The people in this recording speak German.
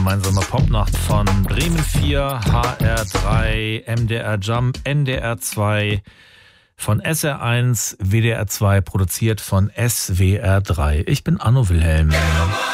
Gemeinsame Popnacht von Bremen 4, HR3, MDR Jump, NDR 2, von SR1, WDR 2, produziert von SWR 3. Ich bin Anno Wilhelm.